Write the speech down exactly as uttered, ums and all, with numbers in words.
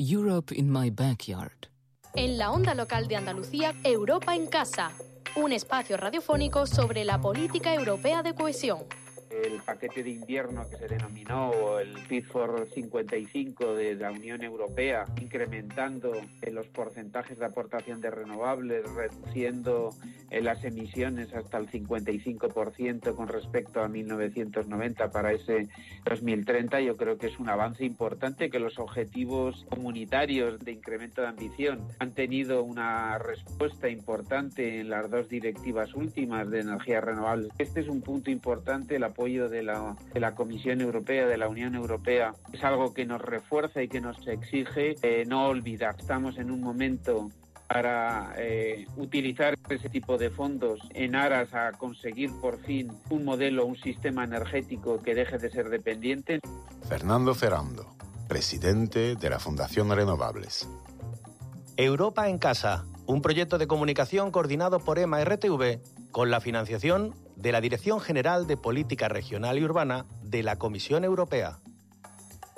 Europe in my backyard. En la onda local de Andalucía, Europa en casa, un espacio radiofónico sobre la política europea de cohesión. El paquete de invierno que se denominó el Fit for cincuenta y cinco de la Unión Europea, incrementando los porcentajes de aportación de renovables, reduciendo las emisiones hasta el cincuenta y cinco por ciento con respecto a mil novecientos noventa para ese dos mil treinta, yo creo que es un avance importante, que los objetivos comunitarios de incremento de ambición han tenido una respuesta importante en las dos directivas últimas de energías renovables. Este es un punto importante, el apoyo de la, de la Comisión Europea, de la Unión Europea, es algo que nos refuerza y que nos exige eh, no olvidar. Estamos en un momento para eh, utilizar ese tipo de fondos en aras a conseguir por fin un modelo, un sistema energético que deje de ser dependiente. Fernando Ferrando, presidente de la Fundación Renovables. Europa en Casa, un proyecto de comunicación coordinado por EMA R T V con la financiación de la Dirección General de Política Regional y Urbana de la Comisión Europea.